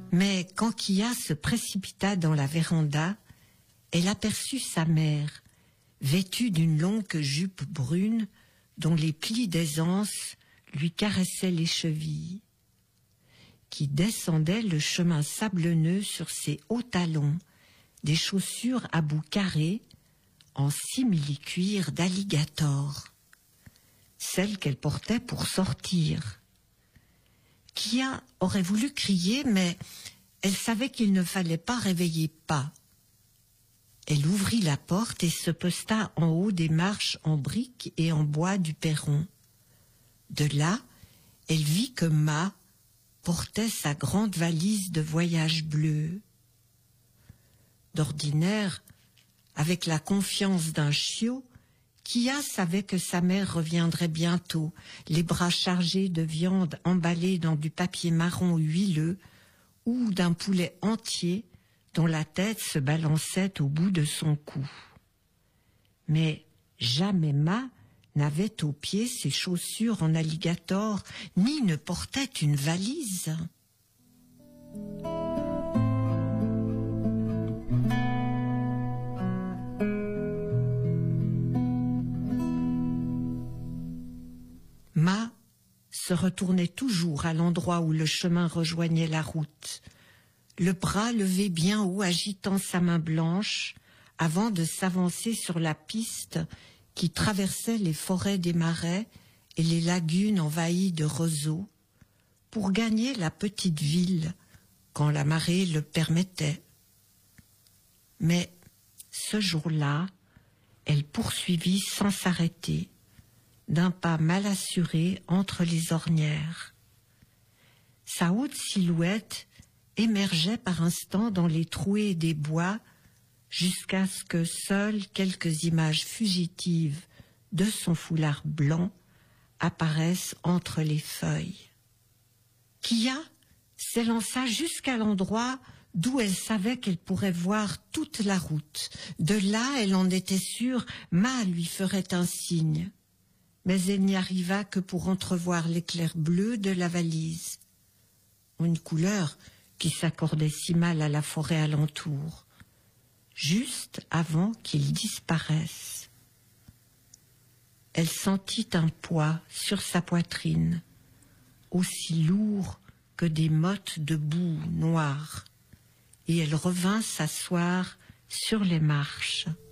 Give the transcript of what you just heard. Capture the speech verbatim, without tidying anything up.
Mais quand Kia se précipita dans la véranda, elle aperçut sa mère, vêtue d'une longue jupe brune dont les plis d'aisance lui caressaient les chevilles, qui descendait le chemin sablonneux sur ses hauts talons, des chaussures à bout carré, en simili-cuir d'alligator, celles qu'elle portait pour sortir. Kia aurait voulu crier, mais elle savait qu'il ne fallait pas réveiller pas. Elle ouvrit la porte et se posta en haut des marches en briques et en bois du perron. De là, elle vit que Ma portait sa grande valise de voyage bleue. D'ordinaire, avec la confiance d'un chiot, Kia savait que sa mère reviendrait bientôt, les bras chargés de viande emballée dans du papier marron huileux ou d'un poulet entier dont la tête se balançait au bout de son cou. Mais jamais Ma n'avait aux pieds ses chaussures en alligator, ni ne portait une valise. Ma se retournait toujours à l'endroit où le chemin rejoignait la route, le bras levé bien haut, agitant sa main blanche, avant de s'avancer sur la piste qui traversait les forêts des marais et les lagunes envahies de roseaux, pour gagner la petite ville quand la marée le permettait. Mais ce jour-là, elle poursuivit sans s'arrêter, d'un pas mal assuré entre les ornières. Sa haute silhouette émergeait par instants dans les trouées des bois jusqu'à ce que seules quelques images fugitives de son foulard blanc apparaissent entre les feuilles. Kia s'élança jusqu'à l'endroit d'où elle savait qu'elle pourrait voir toute la route. De là, elle en était sûre, Ma lui ferait un signe. Mais elle n'y arriva que pour entrevoir l'éclair bleu de la valise, une couleur qui s'accordait si mal à la forêt alentour, juste avant qu'il disparaisse. Elle sentit un poids sur sa poitrine, aussi lourd que des mottes de boue noire, et elle revint s'asseoir sur les marches.